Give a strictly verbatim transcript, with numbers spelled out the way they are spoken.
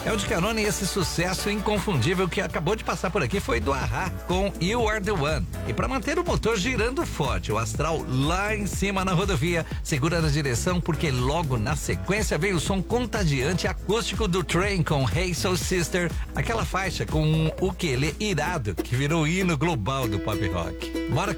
É o de carona e esse sucesso inconfundível que acabou de passar por aqui foi do A-ha com You Are The One. E para manter o motor girando forte, o astral lá em cima na rodovia, segura na direção porque logo na sequência vem o som contagiante acústico do Train com Hey Soul Sister, aquela faixa com um ukulele irado que virou hino global do pop rock. Bora